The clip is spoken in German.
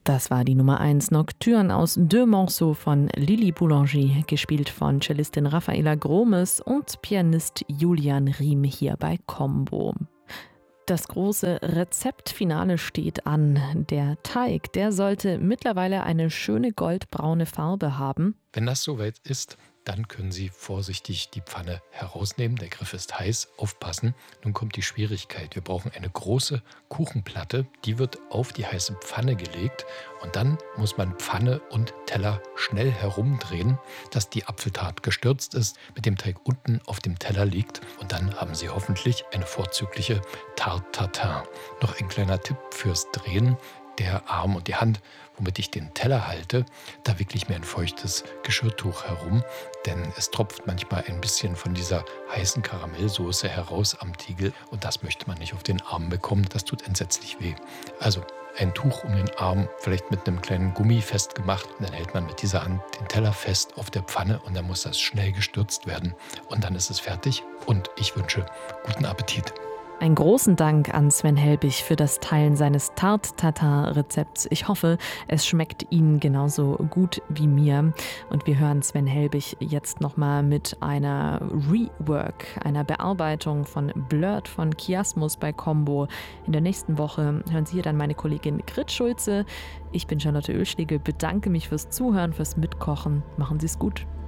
Das war die Nummer 1 Nocturne aus Deux Morceaux von Lili Boulanger, gespielt von Cellistin Raffaela Gromes und Pianist Julian Riem hier bei Combo. Das große Rezeptfinale steht an. Der Teig, der sollte mittlerweile eine schöne goldbraune Farbe haben. Wenn das soweit ist, dann können Sie vorsichtig die Pfanne herausnehmen. Der Griff ist heiß, aufpassen. Nun kommt die Schwierigkeit. Wir brauchen eine große Kuchenplatte, die wird auf die heiße Pfanne gelegt und dann muss man Pfanne und Teller schnell herumdrehen, dass die Apfeltart gestürzt ist, mit dem Teig unten auf dem Teller liegt und dann haben Sie hoffentlich eine vorzügliche Tarte Tatin. Noch ein kleiner Tipp fürs Drehen. Der Arm und die Hand, womit ich den Teller halte, da wickle ich mir ein feuchtes Geschirrtuch herum, denn es tropft manchmal ein bisschen von dieser heißen Karamellsoße heraus am Tiegel und das möchte man nicht auf den Arm bekommen, das tut entsetzlich weh. Also ein Tuch um den Arm, vielleicht mit einem kleinen Gummi festgemacht und dann hält man mit dieser Hand den Teller fest auf der Pfanne und dann muss das schnell gestürzt werden und dann ist es fertig und ich wünsche guten Appetit. Einen großen Dank an Sven Helbig für das Teilen seines Tarte-Tatin-Rezepts. Ich hoffe, es schmeckt Ihnen genauso gut wie mir. Und wir hören Sven Helbig jetzt nochmal mit einer Rework, einer Bearbeitung von Blurred von Chiasmus bei Combo. In der nächsten Woche hören Sie hier dann meine Kollegin Grit Schulze. Ich bin Charlotte Oehlschlegel, bedanke mich fürs Zuhören, fürs Mitkochen. Machen Sie es gut.